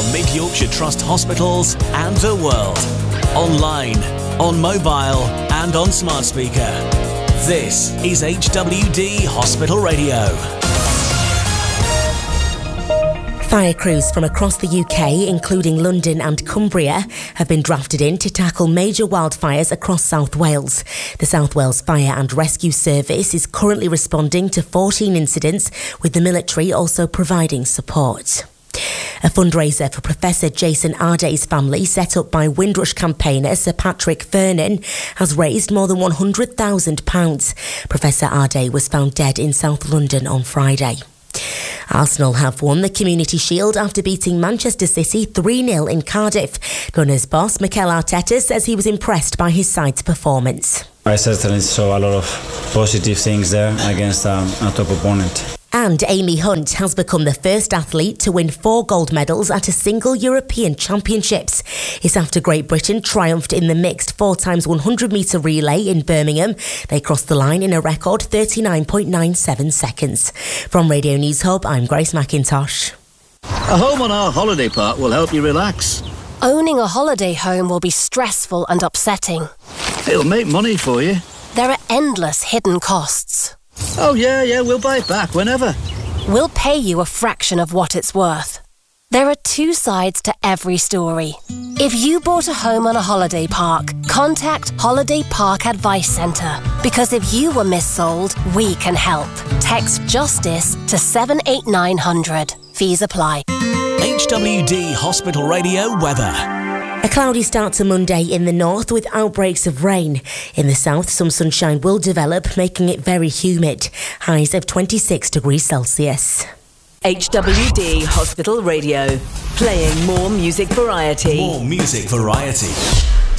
Mid Yorkshire Trust hospitals and the world. Online, on mobile and on smart speaker. This is HWD Hospital Radio. Fire crews from across the UK, including London and Cumbria, have been drafted in to tackle major wildfires across South Wales. The South Wales Fire and Rescue Service is currently responding to 14 incidents, with the military also providing support. A fundraiser for Professor Jason Arday's family, set up by Windrush campaigner Sir Patrick Vernon, has raised more than £100,000. Professor Arday was found dead in South London on Friday. Arsenal have won the Community Shield after beating Manchester City 3-0 in Cardiff. Gunners boss Mikel Arteta says he was impressed by his side's performance. I certainly saw a lot of positive things there against a top opponent. And Amy Hunt has become the first athlete to win 4 gold medals at a single European Championships. It's after Great Britain triumphed in the mixed 4x100 metre relay in Birmingham. They crossed the line in a record 39.97 seconds. From Radio News Hub, I'm Grace McIntosh. A home on our holiday park will help you relax. Owning a holiday home will be stressful and upsetting. It'll make money for you. There are endless hidden costs. Oh, yeah, we'll buy it back whenever. We'll pay you a fraction of what it's worth. There are 2 sides to every story. If you bought a home on a holiday park, contact Holiday Park Advice Centre. Because if you were missold, we can help. Text JUSTICE to 78900. Fees apply. HWD Hospital Radio weather. A cloudy start to Monday in the north with outbreaks of rain. In the south, some sunshine will develop, making it very humid. Highs of 26 degrees Celsius. HWD Hospital Radio. Playing more music variety. More music variety.